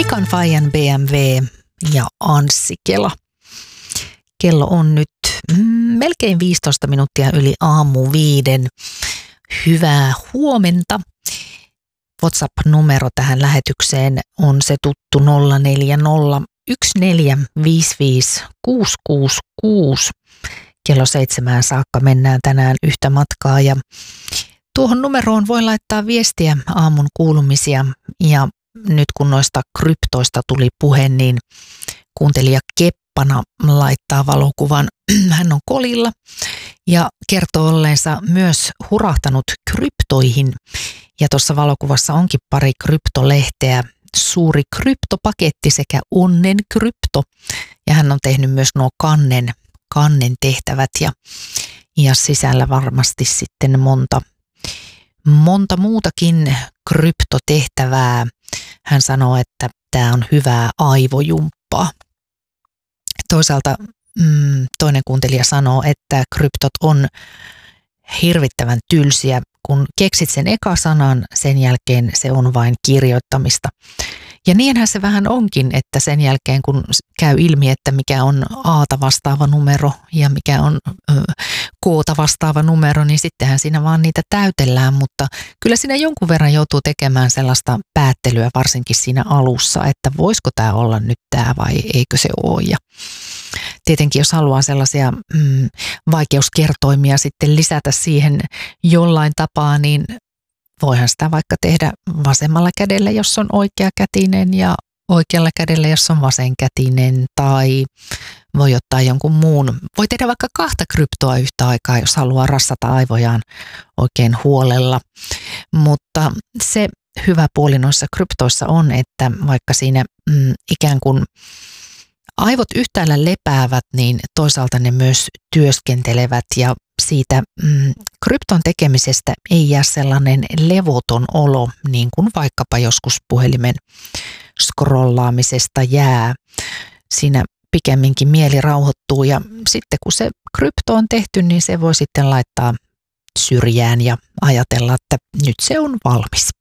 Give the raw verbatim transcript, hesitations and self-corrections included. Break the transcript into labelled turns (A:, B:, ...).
A: Mikan Fajan B M W ja Anssi Kela. Kello on nyt mm, melkein viisitoista minuuttia yli aamu viiden. Hyvää huomenta. WhatsApp-numero tähän lähetykseen on se tuttu nolla neljä nolla yksi neljä viisi viisi kuusi kuusi kuusi. Kello seitsemään saakka mennään tänään yhtä matkaa ja tuohon numeroon voi laittaa viestiä aamun kuulumisia ja nyt kun noista kryptoista tuli puhe, niin kuuntelija Keppana laittaa valokuvan. Hän on kolilla ja kertoo olleensa myös hurahtanut kryptoihin. Ja tuossa valokuvassa onkin pari kryptolehteä, suuri kryptopaketti sekä onnen krypto. Ja hän on tehnyt myös nuo kannen, kannen tehtävät ja, ja sisällä varmasti sitten monta, monta muutakin kryptotehtävää. Hän sanoo, että tämä on hyvää aivojumppaa. Toisaalta mm, toinen kuuntelija sanoo, että kryptot on hirvittävän tylsiä. Kun keksit sen eka sanan, sen jälkeen se on vain kirjoittamista. Ja niinhän se vähän onkin, että sen jälkeen kun käy ilmi, että mikä on Aata vastaava numero ja mikä on ö, K:ta vastaava numero, niin sittenhän siinä vaan niitä täytellään. Mutta kyllä siinä jonkun verran joutuu tekemään sellaista päättelyä varsinkin siinä alussa, että voisiko tämä olla nyt tämä vai eikö se ole. Ja tietenkin jos haluaa sellaisia mm, vaikeuskertoimia sitten lisätä siihen jollain tapaa, niin voihan sitä vaikka tehdä vasemmalla kädellä, jos on oikeakätinen ja oikealla kädellä, jos on vasenkätinen, tai voi ottaa jonkun muun. Voi tehdä vaikka kahta kryptoa yhtä aikaa, jos haluaa rassata aivojaan oikein huolella. Mutta se hyvä puoli noissa kryptoissa on, että vaikka siinä mm, ikään kuin aivot yhtäällä lepäävät, niin toisaalta ne myös työskentelevät ja siitä mm, krypton tekemisestä ei jää sellainen levoton olo, niin kuin vaikkapa joskus puhelimen scrollaamisesta jää. Siinä pikemminkin mieli rauhoittuu ja sitten kun se krypto on tehty, niin se voi sitten laittaa syrjään ja ajatella, että nyt se on valmis.